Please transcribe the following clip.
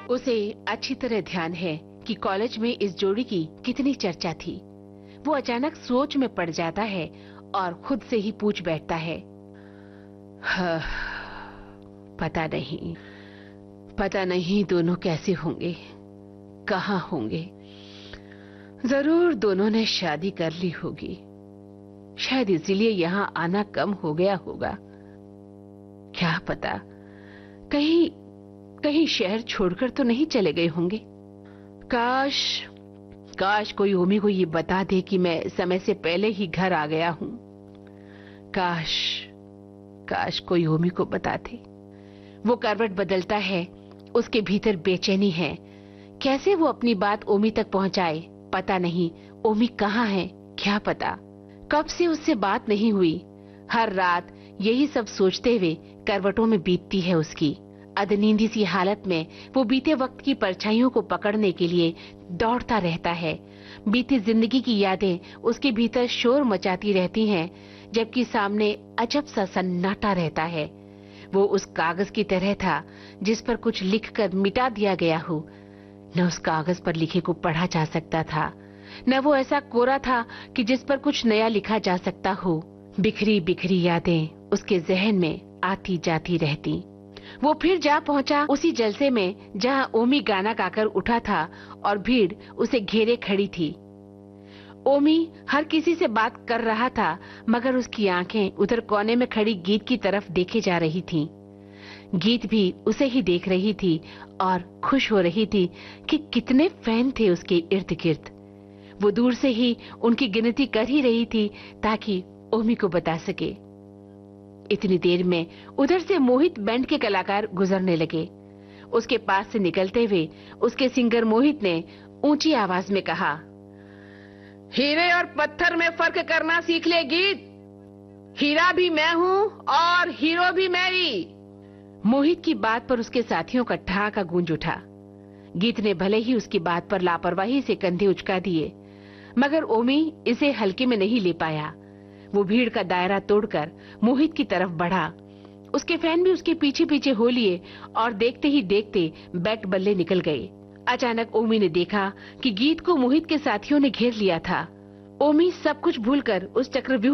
उसे अच्छी तरह ध्यान है कि कॉलेज में इस जोड़ी की कितनी चर्चा थी। वो अचानक सोच में पड़ जाता है और खुद से ही पूछ बैठता है, हाँ, पता नहीं दोनों कैसे होंगे, कहाँ होंगे। जरूर दोनों ने शादी कर ली होगी, शायद इसीलिए यहाँ आना कम हो गया होगा। क्या पता कहीं शहर छोड़कर तो नहीं चले गए होंगे। काश कोई ओमी को ये बता दे कि मैं समय से पहले ही घर आ गया हूँ। काश कोई ओमी को बता दे। वो करवट बदलता है, उसके भीतर बेचैनी है। कैसे वो अपनी बात ओमी तक पहुंचाए, पता नहीं ओमी कहाँ है, क्या पता कब से उससे बात नहीं हुई। हर रात यही सब सोचते हुए करवटों में बीतती है उसकी। अधनींदी सी हालत में वो बीते वक्त की परछाइयों को पकड़ने के लिए दौड़ता रहता है। बीती जिंदगी की यादें उसके भीतर शोर मचाती रहती हैं, जबकि सामने अजब सा सन्नाटा रहता है। वो उस कागज की तरह था जिस पर कुछ लिखकर मिटा दिया गया हो। न उस कागज पर लिखे को पढ़ा जा सकता था, न वो ऐसा कोरा था कि जिस पर कुछ नया लिखा जा सकता हो। बिखरी बिखरी यादें उसके जहन में आती जाती रहती। वो फिर जा पहुंचा उसी जलसे में जहां ओमी गाना गाकर उठा था और भीड़ उसे घेरे खड़ी थी। ओमी हर किसी से बात कर रहा था, मगर उसकी आंखें उधर कोने में खड़ी गीत की तरफ देखे जा रही थीं। गीत भी उसे ही देख रही थी और खुश हो रही थी कि कितने फैन थे उसके इर्द गिर्द। वो दूर से ही उनकी गिनती कर ही रही थी ताकि ओमी को बता सके। इतनी देर में उधर से मोहित बैंड के कलाकार गुजरने लगे। उसके पास से निकलते हुए उसके सिंगर मोहित ने ऊंची आवाज में कहा, हीरे और पत्थर में फर्क करना सीख ले गीत। हीरा भी मैं हूँ और हीरो भी मैं ही। मोहित की बात पर उसके साथियों का ठहाका गूंज उठा। गीत ने भले ही उसकी बात पर लापरवाही से कंधे उचका दिए, मगर ओमी इसे हल्के में नहीं ले पाया। वो भीड़ का दायरा तोड़कर मोहित की तरफ बढ़ा। उसके फैन भी उसके पीछे पीछे हो लिए और देखते ही देखते बैट बल्ले निकल गए। अचानक ओमी ने देखा कि गीत को मोहित के साथियों ने घेर लिया था। ओमी सब कुछ भूलकर उस चक्रव्यूह